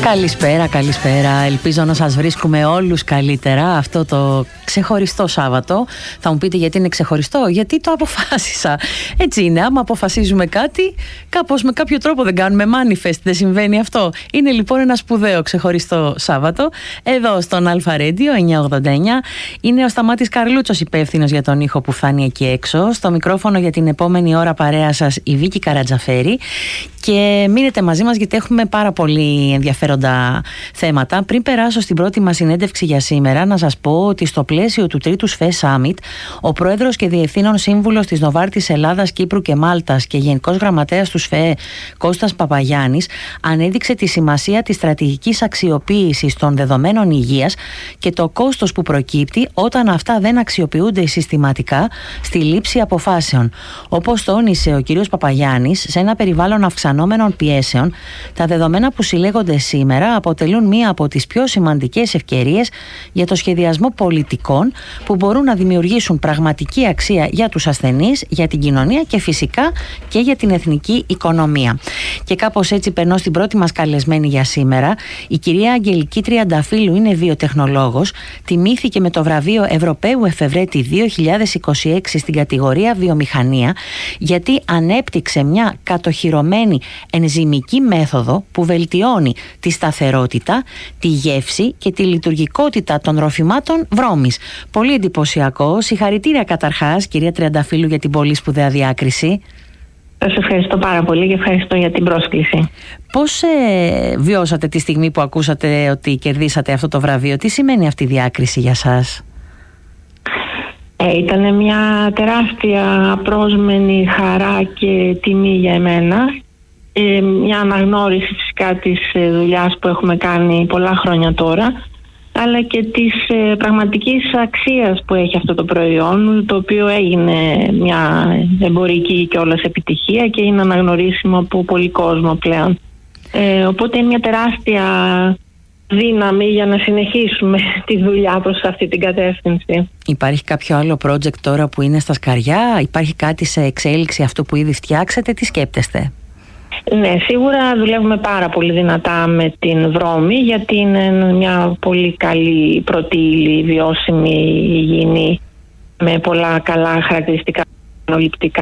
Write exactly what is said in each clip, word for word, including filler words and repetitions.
Καλησπέρα, καλησπέρα. Ελπίζω να σας βρίσκουμε όλους καλύτερα αυτό το ξεχωριστό Σάββατο. Θα μου πείτε γιατί είναι ξεχωριστό? Γιατί το αποφάσισα. Έτσι είναι, άμα αποφασίζουμε κάτι, κάπως με κάποιο τρόπο δεν κάνουμε manifest, δεν συμβαίνει αυτό? Είναι λοιπόν ένα σπουδαίο ξεχωριστό Σάββατο. Εδώ στον Αλφα Radio εννιακόσια ογδόντα εννιά είναι ο Σταμάτης Καρλούτσος, υπεύθυνος για τον ήχο που φτάνει εκεί έξω. Στο μικρόφωνο για την επόμενη ώρα παρέα σας η Βίκη Καρατζαφέρη. Και μείνετε μαζί μας γιατί έχουμε πάρα πολύ ενδιαφέροντα θέματα. Πριν περάσω στην πρώτη μας συνέντευξη για σήμερα, να σας πω ότι στο πλαίσιο του τρίτου ες εφ ι Summit, ο πρόεδρος και διευθύνων σύμβουλος της Νοβάρτης Ελλάδας, Κύπρου και Μάλτας και γενικός γραμματέας του ες εφ ι Κώστας Παπαγιάννης ανέδειξε τη σημασία της στρατηγικής αξιοποίησης των δεδομένων υγείας και το κόστος που προκύπτει όταν αυτά δεν αξιοποιούνται συστηματικά στη λήψη αποφάσεων. Όπως τόνισε ο κ. Παπαγιάννης, σε ένα περιβάλλον αυξανόμενων πιέσεων, τα δεδομένα που συλλέγονται σήμερα αποτελούν μία από τις πιο σημαντικές ευκαιρίες για το σχεδιασμό πολιτικών που μπορούν να δημιουργήσουν πραγματική αξία για τους ασθενείς, για την κοινωνία και φυσικά και για την εθνική οικονομία. Και κάπως έτσι περνώ στην πρώτη μας καλεσμένη για σήμερα. Η κυρία Αγγελική Τριανταφύλλου είναι βιοτεχνολόγος, τιμήθηκε με το βραβείο Ευρωπαίου Εφευρέτη δύο χιλιάδες είκοσι έξι στην κατηγορία βιομηχανία, γιατί ανέπτυξε μια κατοχυρωμένη ενζυμική μέθοδο που βελτιώνει τη σταθερότητα, τη γεύση και τη λειτουργικότητα των ροφημάτων βρώμης. Πολύ εντυπωσιακό. Συγχαρητήρια καταρχάς, κυρία Τριανταφύλλου, για την πολύ σπουδαία διάκριση. Σας ευχαριστώ πάρα πολύ και ευχαριστώ για την πρόσκληση. Πώς ε, βιώσατε τη στιγμή που ακούσατε ότι κερδίσατε αυτό το βραβείο? Τι σημαίνει αυτή η διάκριση για σας? Ε, ήταν μια τεράστια απρόσμενη χαρά και τιμή για εμένα. Ε, μια αναγνώριση φυσικά της δουλειάς που έχουμε κάνει πολλά χρόνια τώρα, αλλά και της ε, πραγματικής αξίας που έχει αυτό το προϊόν, το οποίο έγινε μια εμπορική κιόλας επιτυχία και είναι αναγνωρίσιμο από πολύ κόσμο πλέον. Ε, οπότε είναι μια τεράστια δύναμη για να συνεχίσουμε τη δουλειά προς αυτή την κατεύθυνση. Υπάρχει κάποιο άλλο project τώρα που είναι στα σκαριά? Υπάρχει κάτι σε εξέλιξη, αυτό που ήδη φτιάξετε? Τι σκέπτεστε? Ναι, σίγουρα δουλεύουμε πάρα πολύ δυνατά με την βρώμη, γιατί είναι μια πολύ καλή πρώτη ύλη, βιώσιμη, υγιεινή, με πολλά καλά χαρακτηριστικά νοληπτικά.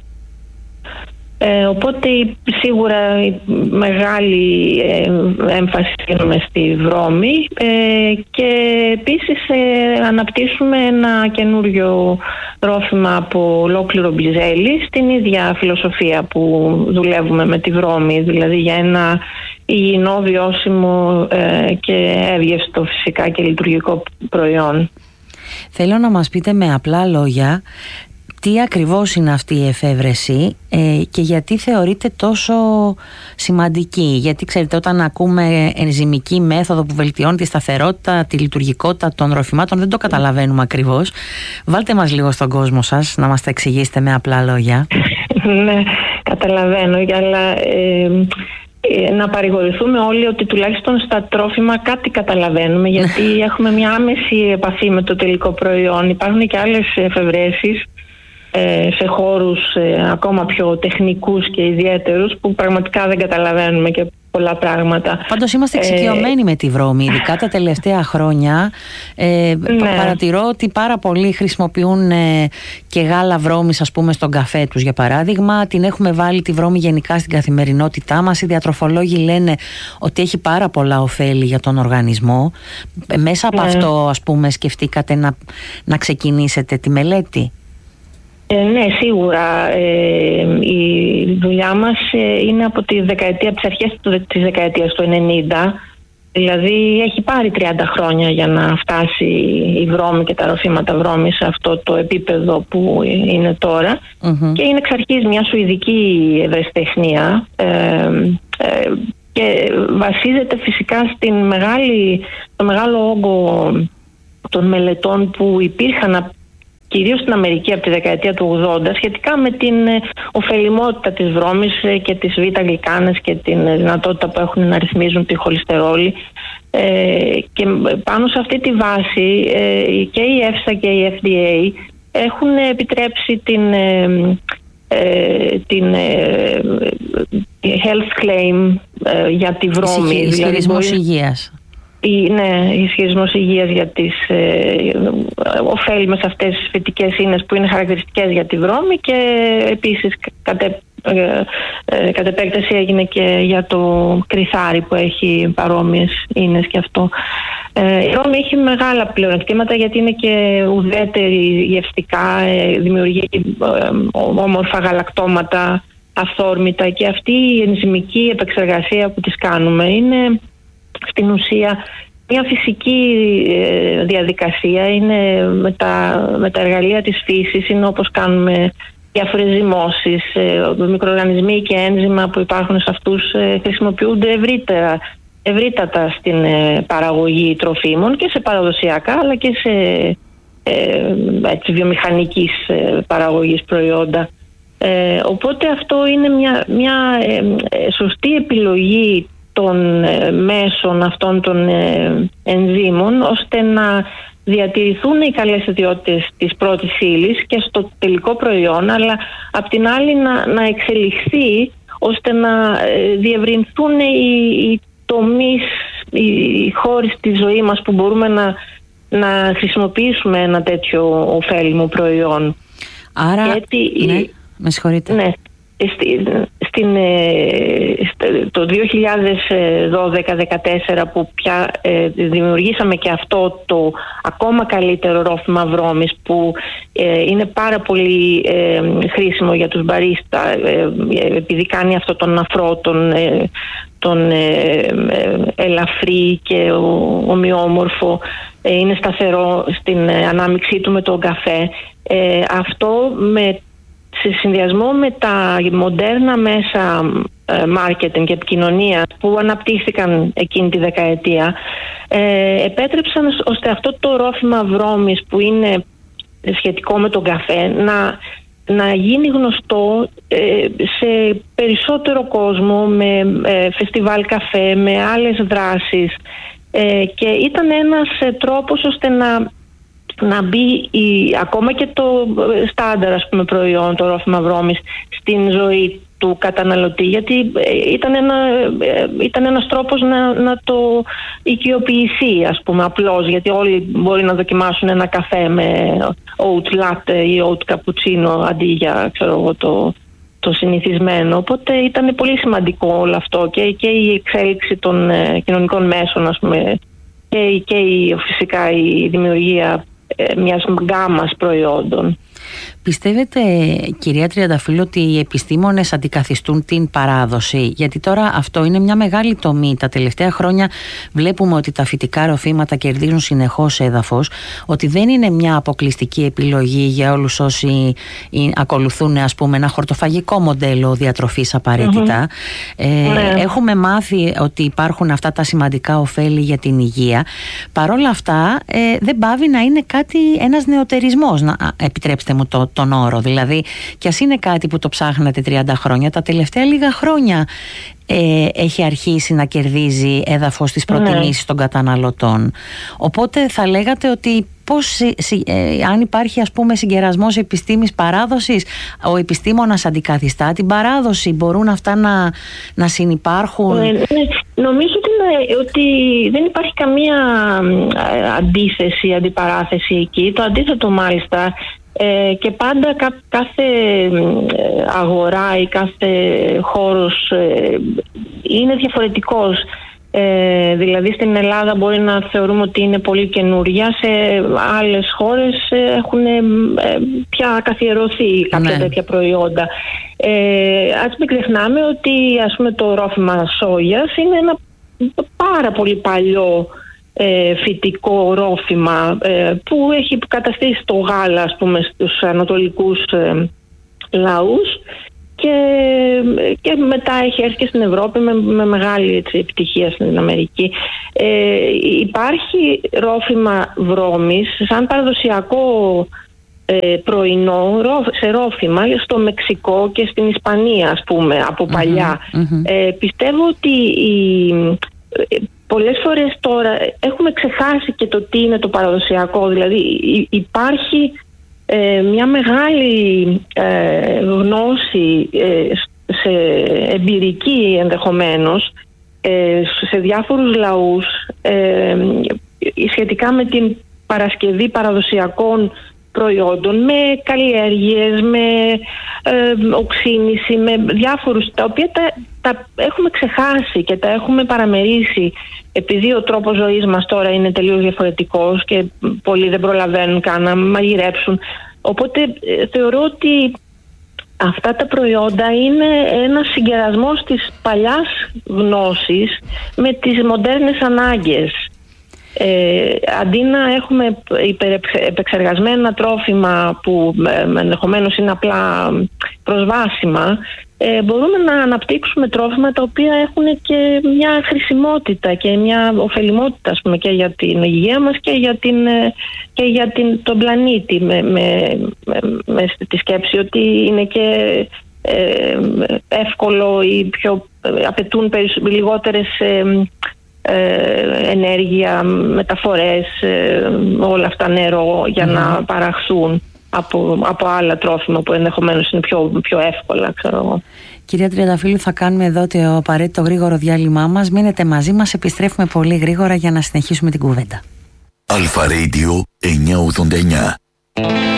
Ε, οπότε σίγουρα η μεγάλη ε, έμφαση δίνουμε στη βρώμη ε, και επίσης ε, αναπτύσσουμε ένα καινούριο ρόφημα από ολόκληρο μπιζέλι στην ίδια φιλοσοφία που δουλεύουμε με τη βρώμη, δηλαδή για ένα υγιεινό, βιώσιμο ε, και εύγευστο φυσικά και λειτουργικό προϊόν. Θέλω να μας πείτε με απλά λόγια τι ακριβώς είναι αυτή η εφεύρεση ε, και γιατί θεωρείται τόσο σημαντική? Γιατί ξέρετε, όταν ακούμε ενζυμική μέθοδο που βελτιώνει τη σταθερότητα, τη λειτουργικότητα των ροφημάτων, δεν το καταλαβαίνουμε ακριβώς. Βάλτε μας λίγο στον κόσμο σας να μας τα εξηγήσετε με απλά λόγια. Ναι, καταλαβαίνω, αλλά ε, ε, να παρηγορηθούμε όλοι ότι τουλάχιστον στα τρόφιμα κάτι καταλαβαίνουμε, γιατί έχουμε μια άμεση επαφή με το τελικό προϊόν. Υπάρχουν και άλλες εφευρέσεις σε χώρους ακόμα πιο τεχνικούς και ιδιαίτερους που πραγματικά δεν καταλαβαίνουμε και πολλά πράγματα. Πάντως είμαστε εξοικειωμένοι ε... με τη βρώμη, ειδικά τα τελευταία χρόνια. Ε, ναι. Παρατηρώ ότι πάρα πολλοί χρησιμοποιούν ε, και γάλα βρώμης, ας πούμε, στον καφέ τους, για παράδειγμα. Την έχουμε βάλει τη βρώμη γενικά στην καθημερινότητά μας. Οι διατροφολόγοι λένε ότι έχει πάρα πολλά ωφέλη για τον οργανισμό. Ε, μέσα από ναι. αυτό, ας πούμε, σκεφτήκατε να, να ξεκινήσετε τη μελέτη? Ε, ναι, σίγουρα. Ε, η δουλειά μας ε, είναι από τη δεκαετία, από τις αρχές της δεκαετίας του ενενήντα. Δηλαδή έχει πάρει τριάντα χρόνια για να φτάσει η βρώμη και τα ροφήματα βρώμης σε αυτό το επίπεδο που είναι τώρα. Mm-hmm. Και είναι εξ αρχής μια σουηδική ευρεσιτεχνία ε, ε, και βασίζεται φυσικά στην μεγάλη, στο μεγάλο όγκο των μελετών που υπήρχαν κυρίως στην Αμερική από τη δεκαετία του ογδόντα, σχετικά με την ε, ωφελιμότητα της βρώμης ε, και τις β-γλυκάνες και την ε, δυνατότητα που έχουν να ρυθμίζουν τη χολυστερόλη. Ε, και πάνω σε αυτή τη βάση ε, και η ΕΦΣΑ και η εφ ντι έι έχουν επιτρέψει την, ε, ε, την ε, health claim ε, για τη βρώμη. Ισχυρισμός δηλαδή, υγείας. Η, ναι, ισχυρισμός υγείας για τις ε, ωφέλιμες αυτές τις φυτικές ίνες που είναι χαρακτηριστικές για τη βρώμη, και επίσης κατ' Ε, ε, κατ' επέκταση έγινε και για το κρυθάρι που έχει παρόμοιες ίνες και αυτό. Ε, η βρώμη έχει μεγάλα πλεονεκτήματα γιατί είναι και ουδέτερη γευστικά, ε, δημιουργεί ε, όμορφα γαλακτώματα αυθόρμητα, και αυτή η ενζυμική επεξεργασία που τις κάνουμε είναι στην ουσία μια φυσική ε, διαδικασία, είναι με τα, με τα εργαλεία της φύσης, είναι όπως κάνουμε διάφορες ζυμώσεις, μικροοργανισμοί και ένζημα που υπάρχουν σε αυτούς χρησιμοποιούνται ευρύτερα, ευρύτατα στην παραγωγή τροφίμων και σε παραδοσιακά αλλά και σε ε, έτσι, βιομηχανικής παραγωγής προϊόντα. Ε, οπότε αυτό είναι μια, μια ε, σωστή επιλογή των ε, μέσων αυτών των ε, ενζύμων, ώστε να διατηρηθούν οι καλές ιδιότητες της πρώτης ύλης και στο τελικό προϊόν, αλλά απ' την άλλη να, να εξελιχθεί ώστε να διευρυνθούν οι, οι τομείς, οι χώρες της ζωής μας που μπορούμε να, να χρησιμοποιήσουμε ένα τέτοιο ωφέλιμο προϊόν. Άρα, γιατί, ναι, με συγχωρείτε. Ναι. Στην, το δύο χιλιάδες δώδεκα δεκατέσσερα που πια ε, δημιουργήσαμε και αυτό το ακόμα καλύτερο ρόφημα βρώμης, που ε, είναι πάρα πολύ ε, χρήσιμο για τους μπαρίστα, ε, επειδή κάνει αυτό τον αφρό, τον, ε, τον ε, ε, ελαφρύ και ομοιόμορφο, ε, είναι σταθερό στην ανάμειξή του με τον καφέ. Ε, αυτό με σε συνδυασμό με τα μοντέρνα μέσα marketing και επικοινωνία που αναπτύχθηκαν εκείνη τη δεκαετία, ε, επέτρεψαν ώστε αυτό το ρόφημα βρώμης που είναι σχετικό με τον καφέ να, να γίνει γνωστό ε, σε περισσότερο κόσμο, με ε, φεστιβάλ καφέ, με άλλες δράσεις, ε, και ήταν ένας ε, τρόπος ώστε να να μπει η, ακόμα και το στάνταρ, ας πούμε, προϊόν, το ρόφημα βρώμης, στην ζωή του καταναλωτή, γιατί ήταν, ένα, ήταν ένας τρόπος να, να το οικειοποιηθεί, ας πούμε, απλώς, γιατί όλοι μπορεί να δοκιμάσουν ένα καφέ με oat latte ή oat cappuccino αντί για, ξέρω εγώ, το, το συνηθισμένο. Οπότε ήταν πολύ σημαντικό όλο αυτό, και, και η εξέλιξη των ε, κοινωνικών μέσων, ας πούμε, και, και η, φυσικά η δημιουργία μιας γκάμας προϊόντων. Πιστεύετε, κυρία Τριανταφύλλου, ότι οι επιστήμονες αντικαθιστούν την παράδοση? Γιατί τώρα αυτό είναι μια μεγάλη τομή. Τα τελευταία χρόνια βλέπουμε ότι τα φυτικά ροφήματα κερδίζουν συνεχώς έδαφος, ότι δεν είναι μια αποκλειστική επιλογή για όλους όσοι ακολουθούν, ας πούμε, ένα χορτοφαγικό μοντέλο διατροφής απαραίτητα. Mm-hmm. Ε, ναι. Έχουμε μάθει ότι υπάρχουν αυτά τα σημαντικά ωφέλη για την υγεία. Παρ' όλα αυτά ε, δεν πάβει να είναι κάτι, ένας νεωτερισμός, να, επιτρέψτε μου το, τον όρο. Δηλαδή, κι ας είναι κάτι που το ψάχνατε τριάντα χρόνια, τα τελευταία λίγα χρόνια ε, έχει αρχίσει να κερδίζει έδαφος στις προτιμήσεις ναι. των καταναλωτών. Οπότε θα λέγατε ότι πώς, ε, αν υπάρχει, ας πούμε, συγκερασμός επιστήμης παράδοσης, ο επιστήμονας αντικαθιστά την παράδοση, μπορούν αυτά να, να συνυπάρχουν? Ε, ναι. Νομίζω ότι, ναι, ότι δεν υπάρχει καμία αντίθεση, αντιπαράθεση εκεί. Το αντίθετο μάλιστα. Ε, και πάντα κά, κάθε αγορά ή κάθε χώρος ε, είναι διαφορετικός. Ε, δηλαδή στην Ελλάδα μπορεί να θεωρούμε ότι είναι πολύ καινούρια, σε άλλες χώρες έχουν ε, πια καθιερωθεί κάποια ναι. τέτοια προϊόντα. Ε, ας μην ξεχνάμε ότι, ας πούμε, το ρόφημα σόγιας είναι ένα πάρα πολύ παλιό Ε, φυτικό ρόφημα ε, που έχει καταστήσει το γάλα, ας πούμε, στους ανατολικούς ε, λαούς, και, και μετά έχει έρθει και στην Ευρώπη με, με μεγάλη, έτσι, επιτυχία στην Αμερική. Ε, υπάρχει ρόφημα βρώμης σαν παραδοσιακό ε, πρωινό σε ρόφημα στο Μεξικό και στην Ισπανία, ας πούμε, από παλιά. Mm-hmm. Ε, πιστεύω ότι η πολλές φορές τώρα έχουμε ξεχάσει και το τι είναι το παραδοσιακό. Δηλαδή υπάρχει ε, μια μεγάλη ε, γνώση ε, σε εμπειρική ενδεχομένως ε, σε διάφορους λαούς ε, σχετικά με την παρασκευή παραδοσιακών προϊόντων, με καλλιέργειες, με ε, οξύνηση, με διάφορους, τα οποία τα, τα έχουμε ξεχάσει και τα έχουμε παραμερίσει, επειδή ο τρόπος ζωής μας τώρα είναι τελείως διαφορετικός και πολλοί δεν προλαβαίνουν καν να μαγειρέψουν. Οπότε ε, θεωρώ ότι αυτά τα προϊόντα είναι ένας συγκερασμός της παλιάς γνώσης με τις μοντέρνες ανάγκες. Ε, αντί να έχουμε υπερεπεξεργασμένα τρόφιμα που ε, ενδεχομένως είναι απλά προσβάσιμα, ε, μπορούμε να αναπτύξουμε τρόφιμα τα οποία έχουν και μια χρησιμότητα και μια ωφελημότητα, ας πούμε, και για την υγεία μας και για, την, και για την, τον πλανήτη, με, με, με, με τη σκέψη ότι είναι και ε, εύκολο ή πιο, απαιτούν περισσ, λιγότερες ε, Ε, ενέργεια, μεταφορές, ε, όλα αυτά, νερό για mm. να παραχθούν από, από άλλα τρόφιμα που ενδεχομένως είναι πιο, πιο εύκολα, ξέρω εγώ. Κυρία Τριανταφύλλου, θα κάνουμε εδώ το απαραίτητο γρήγορο διάλειμμά μας. Μείνετε μαζί μας, επιστρέφουμε πολύ γρήγορα για να συνεχίσουμε την κουβέντα. Αλφα Radio εννιακόσια ογδόντα εννιά.